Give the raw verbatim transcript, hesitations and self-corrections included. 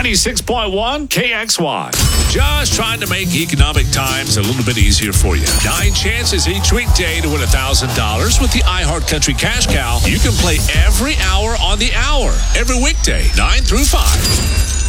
ninety-six point one K X Y. Just trying to make economic times a little bit easier for you. Nine chances each weekday to win one thousand dollars with the iHeart Country Cash Cow. You can play every hour on the hour, every weekday, nine through five.